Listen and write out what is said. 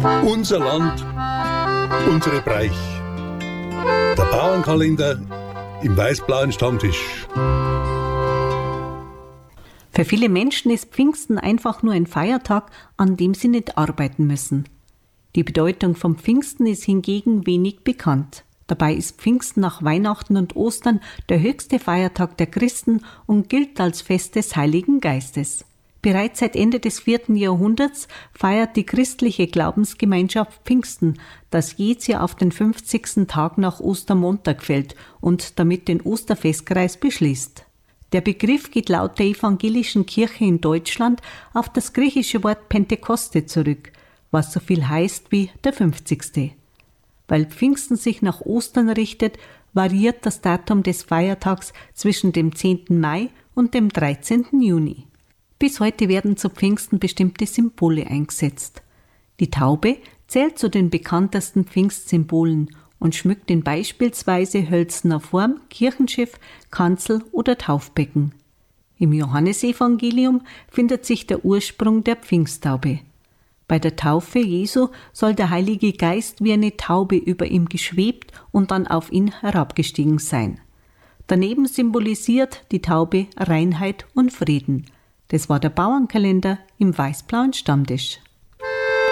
Unser Land, unsere Breich. Der Bauernkalender im weiß-blauen Stammtisch. Für viele Menschen ist Pfingsten einfach nur ein Feiertag, an dem sie nicht arbeiten müssen. Die Bedeutung vom Pfingsten ist hingegen wenig bekannt. Dabei ist Pfingsten nach Weihnachten und Ostern der höchste Feiertag der Christen und gilt als Fest des Heiligen Geistes. Bereits seit Ende des 4. Jahrhunderts feiert die christliche Glaubensgemeinschaft Pfingsten, das jedes Jahr auf den 50. Tag nach Ostermontag fällt und damit den Osterfestkreis beschließt. Der Begriff geht laut der evangelischen Kirche in Deutschland auf das griechische Wort Pentekoste zurück, was so viel heißt wie der 50. Weil Pfingsten sich nach Ostern richtet, variiert das Datum des Feiertags zwischen dem 10. Mai und dem 13. Juni. Bis heute werden zu Pfingsten bestimmte Symbole eingesetzt. Die Taube zählt zu den bekanntesten Pfingstsymbolen und schmückt in beispielsweise hölzerner Form Kirchenschiff, Kanzel oder Taufbecken. Im Johannesevangelium findet sich der Ursprung der Pfingsttaube. Bei der Taufe Jesu soll der Heilige Geist wie eine Taube über ihm geschwebt und dann auf ihn herabgestiegen sein. Daneben symbolisiert die Taube Reinheit und Frieden. Das war der Bauernkalender im weiß-blauen Stammtisch.